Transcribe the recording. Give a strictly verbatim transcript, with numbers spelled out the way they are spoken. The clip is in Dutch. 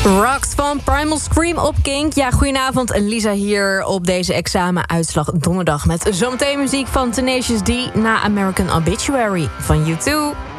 Rocks van Primal Scream op Kink. Ja, goedenavond. Lisa hier op deze examenuitslag donderdag... met zometeen muziek van Tenacious D na American Obituary van U twee.